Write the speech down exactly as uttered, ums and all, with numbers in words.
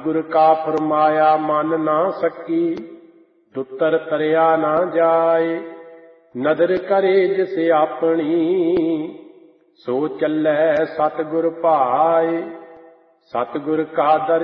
सतगुर का फरमाया मन ना सकी, दुतर तरिया ना जाए। नदर करे जिस अपनी, सो चलै सतगुर भाए। सतगुर का दर